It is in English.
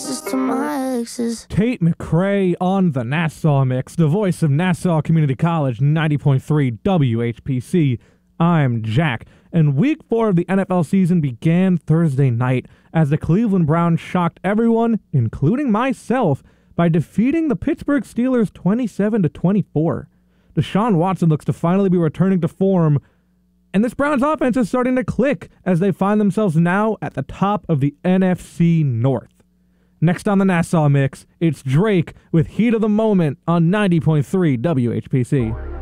kisses to my exes. Tate McRae on the Nassau Mix, the voice of Nassau Community College, 90.3 WHPC. I'm Jack, and Week 4 of the NFL season began Thursday night as the Cleveland Browns shocked everyone, including myself, by defeating the Pittsburgh Steelers 27-24. Deshaun Watson looks to finally be returning to form, and this Browns offense is starting to click as they find themselves now at the top of the NFC North. Next on the Nassau Mix, it's Drake with Heat of the Moment on 90.3 WHPC.